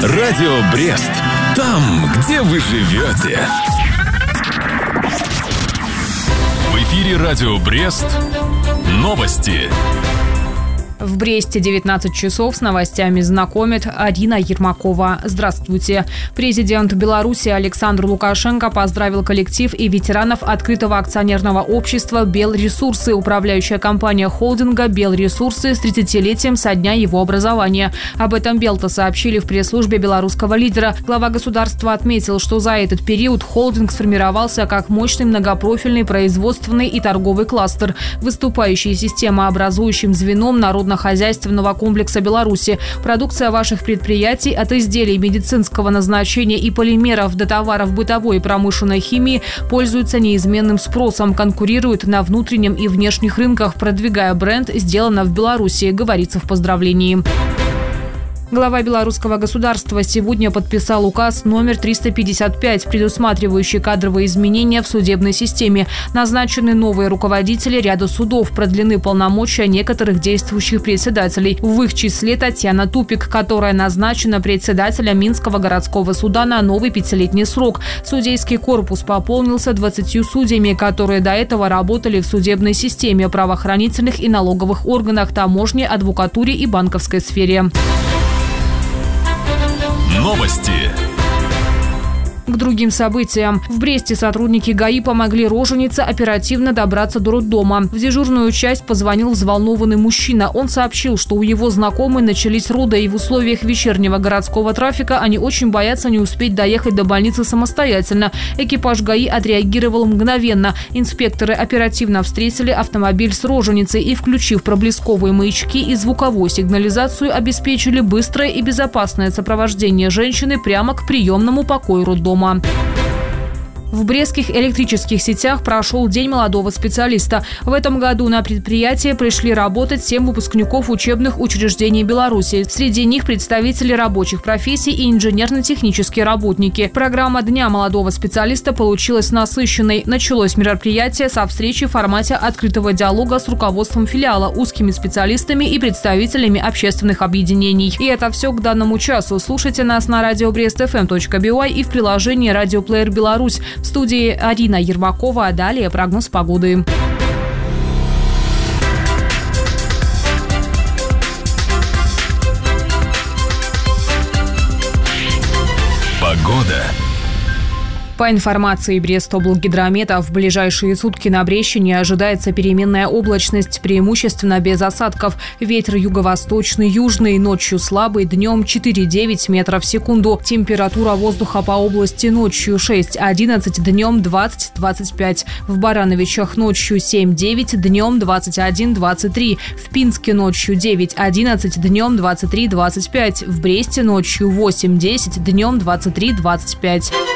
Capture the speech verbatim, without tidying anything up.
Радио Брест. Там, где вы живете. В эфире Радио Брест. Новости. В Бресте девятнадцать часов с новостями знакомит Арина Ермакова. Здравствуйте. Президент Беларуси Александр Лукашенко поздравил коллектив и ветеранов открытого акционерного общества «Белресурсы», управляющая компания холдинга «Белресурсы» с тридцатилетием со дня его образования. Об этом Белта сообщили в пресс-службе белорусского лидера. Глава государства отметил, что за этот период холдинг сформировался как мощный многопрофильный производственный и торговый кластер, выступающий системообразующим звеном народного хозяйственного комплекса Беларуси. Продукция ваших предприятий от изделий медицинского назначения и полимеров до товаров бытовой и промышленной химии пользуется неизменным спросом, конкурирует на внутреннем и внешних рынках, продвигая бренд «Сделано в Беларуси», говорится в поздравлении. Глава белорусского государства сегодня подписал указ номер триста пятьдесят пять, предусматривающий кадровые изменения в судебной системе. Назначены новые руководители ряда судов, продлены полномочия некоторых действующих председателей. В их числе Татьяна Тупик, которая назначена председателем Минского городского суда на новый пятилетний срок. Судейский корпус пополнился двадцатью судьями, которые до этого работали в судебной системе, правоохранительных и налоговых органах, таможне, адвокатуре и банковской сфере. Новости. К другим событиям. В Бресте сотрудники ГАИ помогли роженице оперативно добраться до роддома. В дежурную часть позвонил взволнованный мужчина. Он сообщил, что у его знакомой начались роды, и в условиях вечернего городского трафика они очень боятся не успеть доехать до больницы самостоятельно. Экипаж ГАИ отреагировал мгновенно. Инспекторы оперативно встретили автомобиль с роженицей и, включив проблесковые маячки и звуковую сигнализацию, обеспечили быстрое и безопасное сопровождение женщины прямо к приемному покою роддома. В брестских электрических сетях прошел День молодого специалиста. В этом году на предприятие пришли работать семь выпускников учебных учреждений Беларуси. Среди них представители рабочих профессий и инженерно-технические работники. Программа Дня молодого специалиста получилась насыщенной. Началось мероприятие со встречи в формате открытого диалога с руководством филиала, узкими специалистами и представителями общественных объединений. И это все к данному часу. Слушайте нас на радио брест эф эм точка би уай и в приложении «Радиоплеер Беларусь». В студии Арина Ермакова, а далее прогноз погоды. Погода. По информации Брестоблгидромета, в ближайшие сутки на Брещине ожидается переменная облачность, преимущественно без осадков. Ветер юго-восточный, южный, ночью слабый, днем четыре-девять метров в секунду. Температура воздуха по области ночью шесть-одиннадцать, днем двадцать-двадцать пять. В Барановичах ночью семь-девять, днем двадцать один-двадцать три. В Пинске ночью девять-одиннадцать, днем двадцать три-двадцать пять. В Бресте ночью восемь-десять, днем двадцать три-двадцать пять.